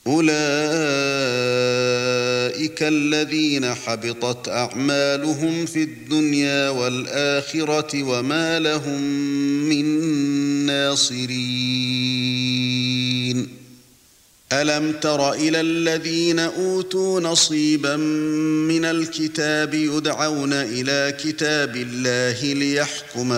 أولئك الذين حبطت أعمالهم في الدنيا والآخرة وما لهم من ناصرين ألم تر إلى الذين أوتوا نصيبا من الكتاب يدعون إلى كتاب الله ليحكم